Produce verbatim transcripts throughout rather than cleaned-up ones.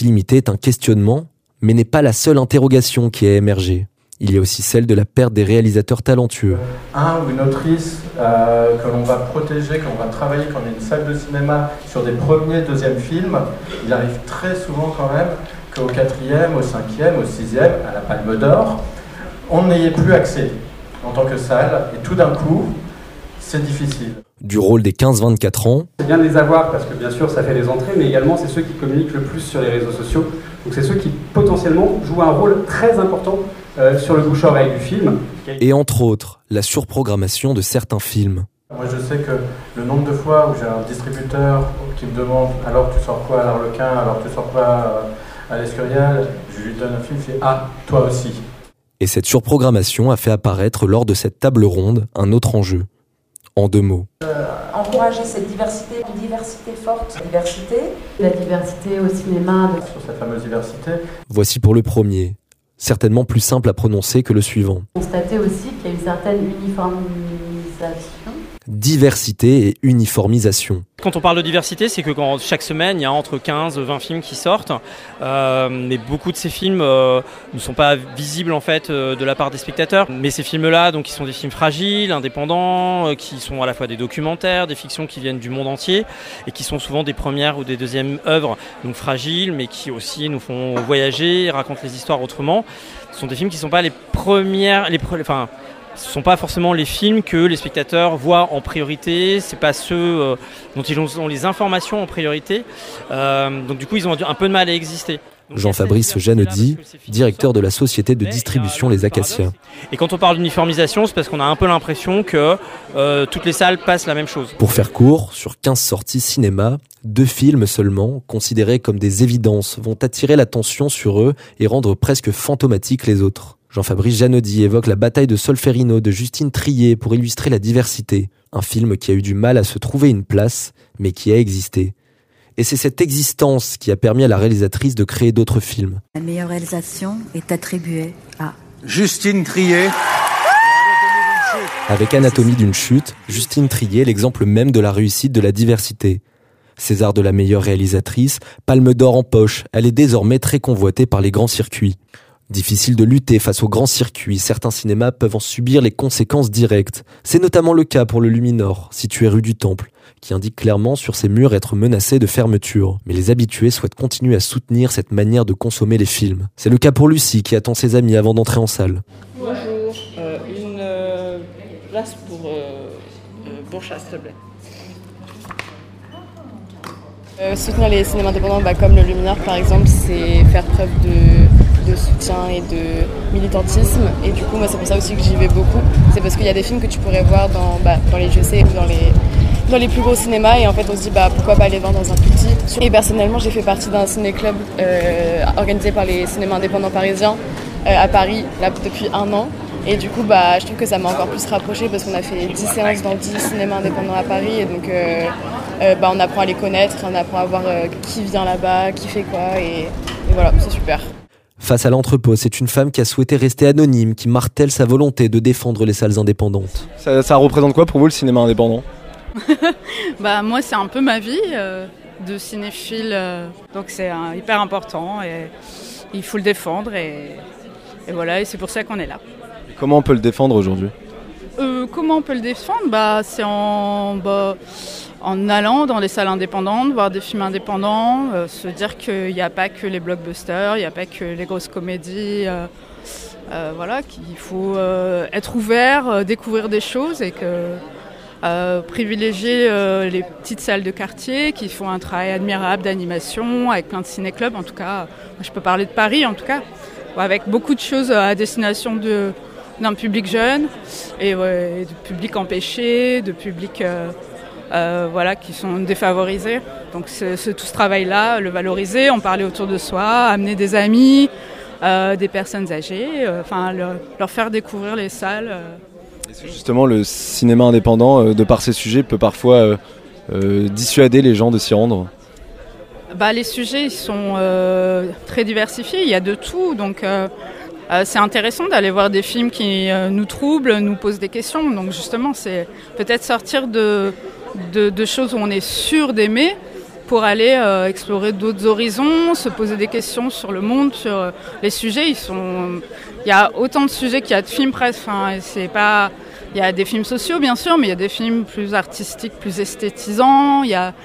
Limité est un questionnement, mais n'est pas la seule interrogation qui a émergé. Il y a aussi celle de la perte des réalisateurs talentueux. Un ou une autrice euh, que l'on va protéger, que l'on va travailler, quand on est une salle de cinéma sur des premiers, deuxièmes films, il arrive très souvent quand même qu'au quatrième, au cinquième, au sixième, à la Palme d'Or, on n'y ait plus accès en tant que salle, et tout d'un coup, c'est difficile. Du rôle des quinze vingt-quatre ans. C'est bien de les avoir parce que bien sûr ça fait les entrées, mais également c'est ceux qui communiquent le plus sur les réseaux sociaux. Donc c'est ceux qui potentiellement jouent un rôle très important euh, sur le bouche-oreille du film. Et entre autres, la surprogrammation de certains films. Moi je sais que le nombre de fois où j'ai un distributeur qui me demande « alors tu sors quoi à l'Arlequin, alors tu sors quoi à l'Escurial ?» Je lui donne un film, il fait « ah, toi aussi ». Et cette surprogrammation a fait apparaître lors de cette table ronde un autre enjeu. En deux mots. Euh, encourager cette diversité, une diversité forte, diversité. La diversité au cinéma. Sur cette fameuse diversité. Voici pour le premier, certainement plus simple à prononcer que le suivant. Constater aussi qu'il y a une certaine uniformisation. Diversité et uniformisation. Quand on parle de diversité, c'est que quand, chaque semaine, il y a entre quinze et vingt films qui sortent. Euh, mais beaucoup de ces films euh, ne sont pas visibles en fait euh, de la part des spectateurs. Mais ces films-là, donc, ils sont des films fragiles, indépendants, euh, qui sont à la fois des documentaires, des fictions qui viennent du monde entier et qui sont souvent des premières ou des deuxièmes œuvres, donc fragiles, mais qui aussi nous font voyager, racontent les histoires autrement. Ce sont des films qui ne sont pas les premières, les pre- enfin. Ce ne sont pas forcément les films que les spectateurs voient en priorité, ce n'est pas ceux euh, dont ils ont les informations en priorité. Euh, donc du coup, ils ont un peu de mal à exister. Donc, Jean-Fabrice Jeannedy, directeur de la société de distribution Les Acacias. Et quand on parle d'uniformisation, c'est parce qu'on a un peu l'impression que euh, toutes les salles passent la même chose. Pour faire court, sur quinze sorties cinéma, deux films seulement, considérés comme des évidences, vont attirer l'attention sur eux et rendre presque fantomatiques les autres. Jean-Fabrice Jeannedy évoque La bataille de Solferino de Justine Triet pour illustrer la diversité. Un film qui a eu du mal à se trouver une place, mais qui a existé. Et c'est cette existence qui a permis à la réalisatrice de créer d'autres films. La meilleure réalisation est attribuée à Justine Triet. Avec Anatomie d'une chute, Justine Triet est l'exemple même de la réussite de la diversité. César de la meilleure réalisatrice, Palme d'Or en poche, elle est désormais très convoitée par les grands circuits. Difficile de lutter face aux grands circuits, certains cinémas peuvent en subir les conséquences directes. C'est notamment le cas pour le Luminor, situé rue du Temple, qui indique clairement sur ses murs être menacé de fermeture. Mais les habitués souhaitent continuer à soutenir cette manière de consommer les films. C'est le cas pour Lucie, qui attend ses amis avant d'entrer en salle. Bonjour, euh, une euh, place pour euh, euh, Bourchas, s'il te plaît. Euh, soutenir les cinémas indépendants, bah, comme le Luminor par exemple, c'est faire preuve de, de soutien et de militantisme. Et du coup, moi, c'est pour ça aussi que j'y vais beaucoup. C'est parce qu'il y a des films que tu pourrais voir dans, bah, dans les G E C ou dans les, dans les plus gros cinémas. Et en fait, on se dit bah, pourquoi pas les voir dans un plus petit. Et personnellement, j'ai fait partie d'un ciné-club euh, organisé par les cinémas indépendants parisiens euh, à Paris là, depuis un an. Et du coup, bah, je trouve que ça m'a encore plus rapprochée parce qu'on a fait dix séances dans dix cinémas indépendants à Paris. Et donc, euh, euh, bah, on apprend à les connaître, on apprend à voir euh, qui vient là-bas, qui fait quoi. Et, et voilà, c'est super. Face à l'entrepôt, c'est une femme qui a souhaité rester anonyme, qui martèle sa volonté de défendre les salles indépendantes. Ça, ça représente quoi pour vous le cinéma indépendant ? Bah, moi, c'est un peu ma vie euh, de cinéphile. Euh, donc c'est euh, hyper important et il faut le défendre. Et, et voilà, et c'est pour ça qu'on est là. Comment on peut le défendre aujourd'hui ? euh, Comment on peut le défendre ? bah, C'est en, bah, en allant dans les salles indépendantes, voir des films indépendants, euh, se dire qu'il n'y a pas que les blockbusters, il n'y a pas que les grosses comédies. Euh, euh, voilà, qu'il faut euh, être ouvert, euh, découvrir des choses et que euh, privilégier euh, les petites salles de quartier qui font un travail admirable d'animation avec plein de ciné-clubs. En tout cas, je peux parler de Paris en tout cas, avec beaucoup de choses à destination de d'un public jeune et ouais, de public empêché, de public euh, euh, voilà, qui sont défavorisés. Donc c'est, c'est tout ce travail-là, le valoriser, en parler autour de soi, amener des amis, euh, des personnes âgées, euh, enfin leur, leur faire découvrir les salles. Euh. Justement, le cinéma indépendant, euh, de par ses sujets, peut parfois euh, euh, dissuader les gens de s'y rendre. Bah, les sujets ils sont euh, très diversifiés, il y a de tout, donc euh, Euh, c'est intéressant d'aller voir des films qui euh, nous troublent, nous posent des questions. Donc justement, c'est peut-être sortir de, de, de choses où on est sûr d'aimer pour aller euh, explorer d'autres horizons, se poser des questions sur le monde, sur euh, les sujets. Ils sont, il y a autant de sujets qu'il y a de films presque. Enfin, c'est pas, il y a des films sociaux bien sûr, mais il y a des films plus artistiques, plus esthétisants. Il y a,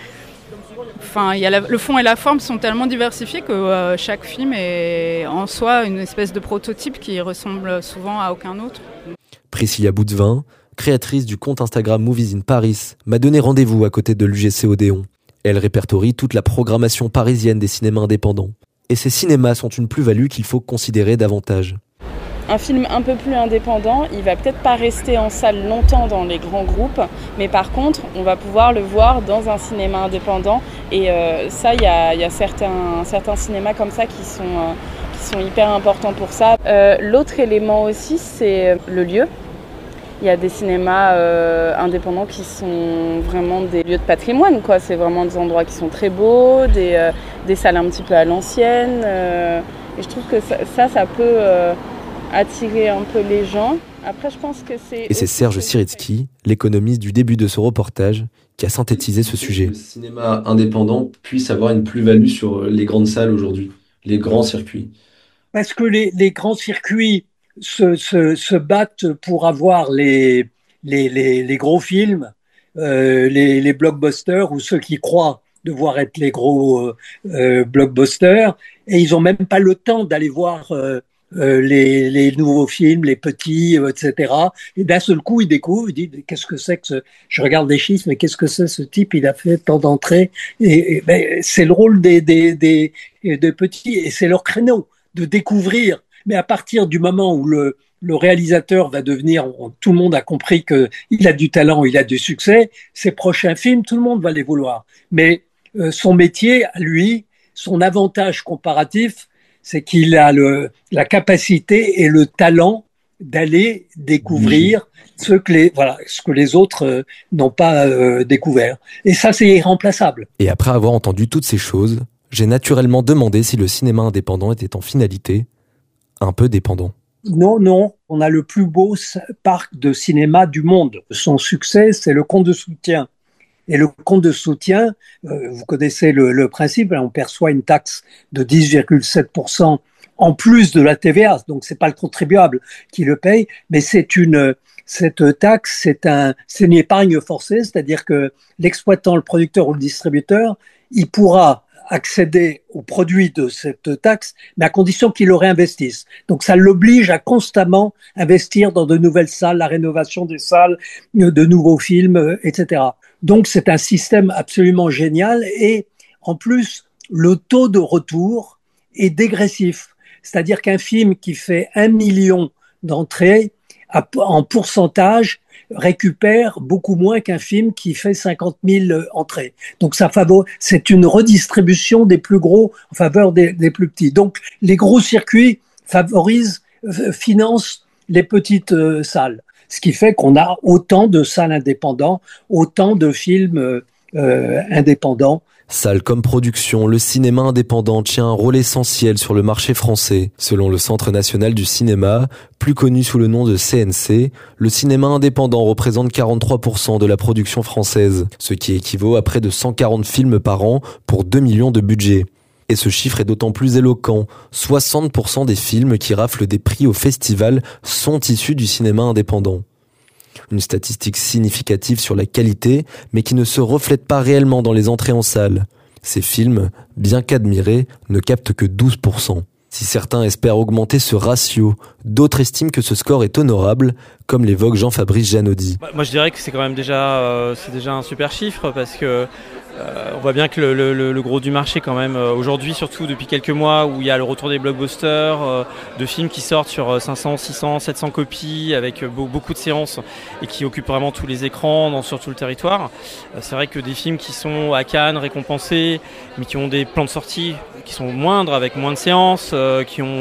enfin, il y a la, le fond et la forme sont tellement diversifiés que euh, chaque film est en soi une espèce de prototype qui ressemble souvent à aucun autre. Priscilla Boutvin, créatrice du compte Instagram Movies in Paris, m'a donné rendez-vous à côté de l'U G C Odéon. Elle répertorie toute la programmation parisienne des cinémas indépendants. Et ces cinémas sont une plus-value qu'il faut considérer davantage. Un film un peu plus indépendant, il va peut-être pas rester en salle longtemps dans les grands groupes, mais par contre, on va pouvoir le voir dans un cinéma indépendant. Et euh, ça, il y a, y a certains, certains cinémas comme ça qui sont, euh, qui sont hyper importants pour ça. Euh, l'autre élément aussi, c'est le lieu. Il y a des cinémas euh, indépendants qui sont vraiment des lieux de patrimoine, quoi. C'est vraiment des endroits qui sont très beaux, des, euh, des salles un petit peu à l'ancienne. Euh, et je trouve que ça, ça, ça peut euh, attirer un peu les gens. Après, je pense que c'est... Et c'est Serge Siritsky, l'économiste du début de ce reportage, qui a synthétisé ce sujet. Le cinéma indépendant puisse avoir une plus-value sur les grandes salles aujourd'hui, les grands circuits. Parce que les, les grands circuits Se, se, se battent pour avoir les, les, les, les gros films, euh, les, les blockbusters ou ceux qui croient devoir être les gros euh, blockbusters, et ils n'ont même pas le temps d'aller voir euh, euh, les, les nouveaux films, les petits, euh, et cetera. Et d'un seul coup, ils découvrent, ils disent qu'est-ce que c'est que ce... Je regarde des chiffres, mais qu'est-ce que c'est ce type? Il a fait tant d'entrées. Et, et ben, c'est le rôle des, des, des, des petits, et c'est leur créneau de découvrir. Mais à partir du moment où le, le réalisateur va devenir, tout le monde a compris qu'il a du talent, il a du succès, ses prochains films, tout le monde va les vouloir. Mais euh, son métier, lui, son avantage comparatif, c'est qu'il a le, la capacité et le talent d'aller découvrir ce que les, voilà, ce que les autres euh, n'ont pas euh, découvert. Et ça, c'est irremplaçable. Et après avoir entendu toutes ces choses, j'ai naturellement demandé si le cinéma indépendant était en finalité un peu dépendant. Non, non, on a le plus beau parc de cinéma du monde. Son succès, c'est le compte de soutien. Et le compte de soutien, euh, vous connaissez le, le principe, on perçoit une taxe de dix virgule sept pour cent en plus de la T V A, donc c'est pas le contribuable qui le paye, mais c'est une, cette taxe, c'est un, c'est une épargne forcée, c'est-à-dire que l'exploitant, le producteur ou le distributeur, il pourra accéder aux produits de cette taxe, mais à condition qu'il le réinvestisse. Donc ça l'oblige à constamment investir dans de nouvelles salles, la rénovation des salles, de nouveaux films, et cetera. Donc c'est un système absolument génial et en plus le taux de retour est dégressif. C'est-à-dire qu'un film qui fait un million d'entrées en pourcentage récupère beaucoup moins qu'un film qui fait cinquante mille entrées. Donc ça favorise, c'est une redistribution des plus gros en faveur des, des plus petits. Donc les gros circuits favorisent, euh, financent les petites euh, salles. Ce qui fait qu'on a autant de salles indépendantes, autant de films euh, euh, indépendants. Salle comme production, le cinéma indépendant tient un rôle essentiel sur le marché français. Selon le Centre national du cinéma, plus connu sous le nom de C N C, le cinéma indépendant représente quarante-trois pour cent de la production française, ce qui équivaut à près de cent quarante films par an pour deux millions de budget. Et ce chiffre est d'autant plus éloquent. soixante pour cent des films qui raflent des prix au festival sont issus du cinéma indépendant. Une statistique significative sur la qualité, mais qui ne se reflète pas réellement dans les entrées en salle. Ces films, bien qu'admirés, ne captent que douze pour cent. Si certains espèrent augmenter ce ratio, d'autres estiment que ce score est honorable, comme l'évoque Jean-Fabrice Janaudy. Moi je dirais que c'est quand même déjà, euh, c'est déjà un super chiffre parce que euh, on voit bien que le, le, le gros du marché quand même euh, aujourd'hui, surtout depuis quelques mois où il y a le retour des blockbusters, euh, de films qui sortent sur cinq cents, six cents, sept cents copies avec euh, beaucoup de séances et qui occupent vraiment tous les écrans dans, sur tout le territoire. Euh, c'est vrai que des films qui sont à Cannes récompensés mais qui ont des plans de sortie qui sont moindres avec moins de séances, euh, qui ont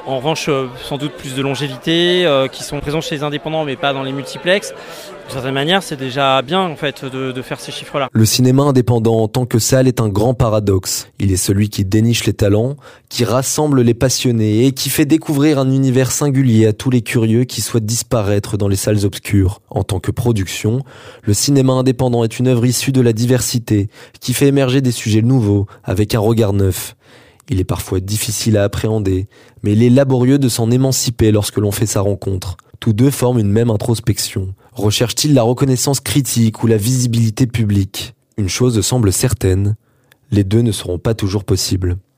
En revanche, euh, sans doute plus de longévité, euh, qui sont présents chez les indépendants mais pas dans les multiplexes. D'une certaine manière, c'est déjà bien en fait de, de faire ces chiffres-là. Le cinéma indépendant en tant que salle est un grand paradoxe. Il est celui qui déniche les talents, qui rassemble les passionnés et qui fait découvrir un univers singulier à tous les curieux qui souhaitent disparaître dans les salles obscures. En tant que production, le cinéma indépendant est une œuvre issue de la diversité, qui fait émerger des sujets nouveaux, avec un regard neuf. Il est parfois difficile à appréhender, mais il est laborieux de s'en émanciper lorsque l'on fait sa rencontre. Tous deux forment une même introspection. Recherchent-ils la reconnaissance critique ou la visibilité publique ? Une chose semble certaine, les deux ne seront pas toujours possibles.